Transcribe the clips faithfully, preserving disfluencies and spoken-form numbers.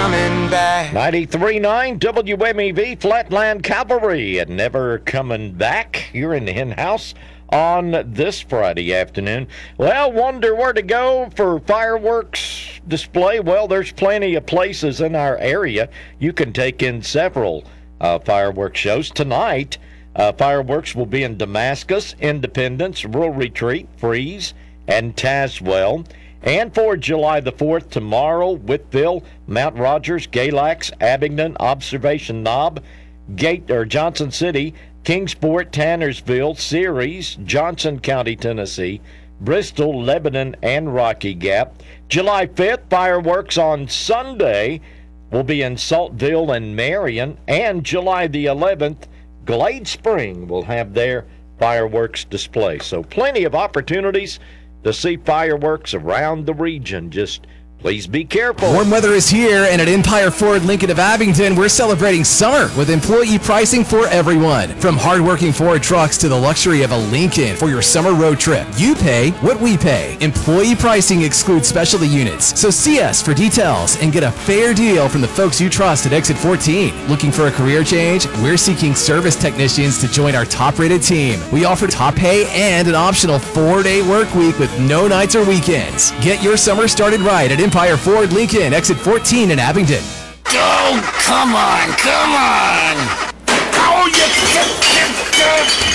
coming back. ninety-three point nine W M E V Flatland Cavalry and Never Coming Back here in the hen house on this Friday afternoon. Well, wonder where to go for fireworks display? Well, there's plenty of places in our area. You can take in several uh, fireworks shows. Tonight, uh, fireworks will be in Damascus, Independence, Rural Retreat, Freeze, and Tazewell. And for July the fourth, tomorrow, Whitville, Mount Rogers, Galax, Abingdon, Observation Knob, Gate or Johnson City, Kingsport, Tannersville, Ceres, Johnson County, Tennessee, Bristol, Lebanon, and Rocky Gap. July fifth, fireworks on Sunday will be in Saltville and Marion. And July the eleventh, Glade Spring will have their fireworks display. So plenty of opportunities to see fireworks around the region. Just please be careful. Warm weather is here, and at Empire Ford Lincoln of Abingdon, we're celebrating summer with employee pricing for everyone. From hardworking Ford trucks to the luxury of a Lincoln for your summer road trip. You pay what we pay. Employee pricing excludes specialty units. So see us for details and get a fair deal from the folks you trust at Exit fourteen. Looking for a career change? We're seeking service technicians to join our top-rated team. We offer top pay and an optional four-day work week with no nights or weekends. Get your summer started right at Empire Ford Lincoln, Exit fourteen in Abingdon. Oh, come on, come on! Oh, you...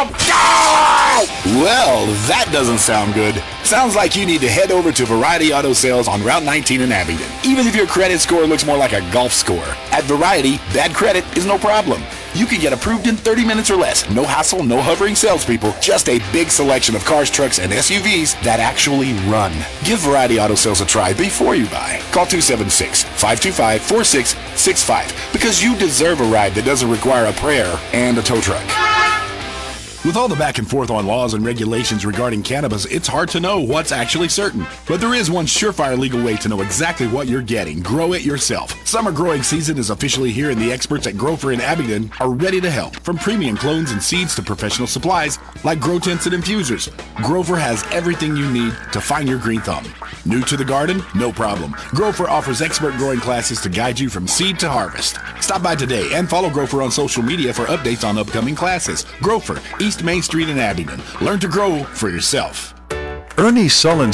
Well, that doesn't sound good. Sounds like you need to head over to Variety Auto Sales on Route nineteen in Abingdon. Even if your credit score looks more like a golf score, at Variety, bad credit is no problem. You can get approved in thirty minutes or less. No hassle, no hovering salespeople, just a big selection of cars, trucks, and S U Vs that actually run. Give Variety Auto Sales a try before you buy. Call two seven six, five two five, four six six five because you deserve a ride that doesn't require a prayer and a tow truck. With all the back and forth on laws and regulations regarding cannabis, it's hard to know what's actually certain. But there is one surefire legal way to know exactly what you're getting. Grow it yourself. Summer growing season is officially here, and the experts at Grofer in Abingdon are ready to help. From premium clones and seeds to professional supplies like grow tents and infusers, Grofer has everything you need to find your green thumb. New to the garden? No problem. Grofer offers expert growing classes to guide you from seed to harvest. Stop by today and follow Grofer on social media for updates on upcoming classes. Grofer, East Main Street in Abingdon. Learn to grow for yourself. Ernie Sullen